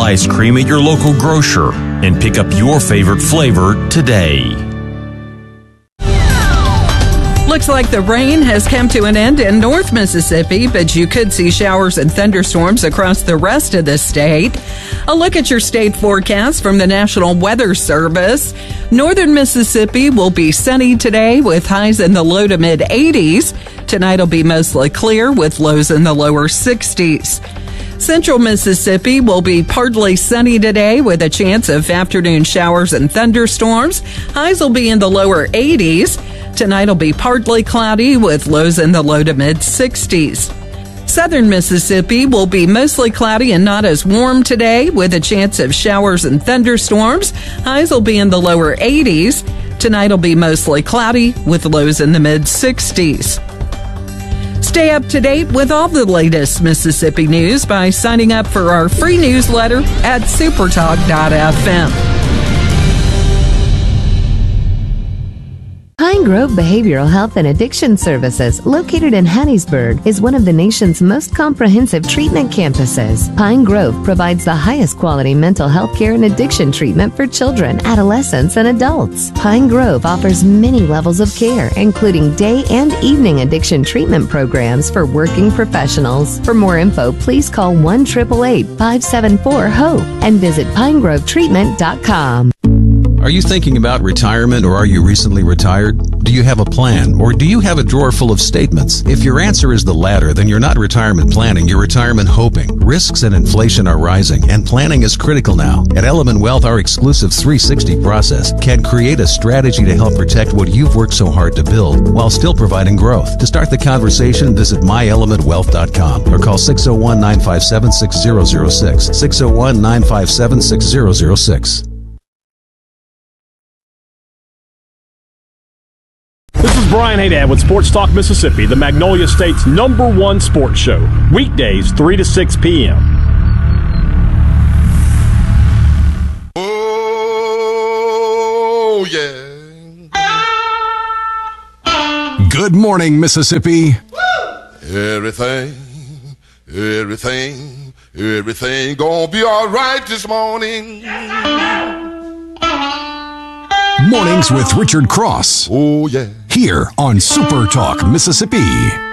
ice cream at your local grocer and pick up your favorite flavor today. Looks like the rain has come to an end in North Mississippi, but you could see showers and thunderstorms across the rest of the state. A look at your state forecast from the National Weather Service. Northern Mississippi will be sunny today with highs in the low to mid 80s. Tonight will be mostly clear with lows in the lower 60s. Central Mississippi will be partly sunny today with a chance of afternoon showers and thunderstorms. Highs will be in the lower 80s. Tonight will be partly cloudy with lows in the low to mid 60s. Southern Mississippi will be mostly cloudy and not as warm today with a chance of showers and thunderstorms. Highs will be in the lower 80s. Tonight will be mostly cloudy with lows in the mid 60s. Stay up to date with all the latest Mississippi news by signing up for our free newsletter at supertalk.fm. Pine Grove Behavioral Health and Addiction Services, located in Hattiesburg, is one of the nation's most comprehensive treatment campuses. Pine Grove provides the highest quality mental health care and addiction treatment for children, adolescents, and adults. Pine Grove offers many levels of care, including day and evening addiction treatment programs for working professionals. For more info, please call 1-888-574-HOPE and visit pinegrovetreatment.com. Are you thinking about retirement, or are you recently retired? Do you have a plan, or do you have a drawer full of statements? If your answer is the latter, then you're not retirement planning, you're retirement hoping. Risks and inflation are rising, and planning is critical now. At Element Wealth, our exclusive 360 process can create a strategy to help protect what you've worked so hard to build while still providing growth. To start the conversation, visit myelementwealth.com or call 601-957-6006. 601-957-6006. This is Brian Haydad with Sports Talk Mississippi, the Magnolia State's #1 sports show. Weekdays, 3 to 6 p.m. Oh, yeah. Good morning, Mississippi. Everything gonna be all right this morning. Mornings with Richard Cross. Oh, yeah. Here on Super Talk Mississippi.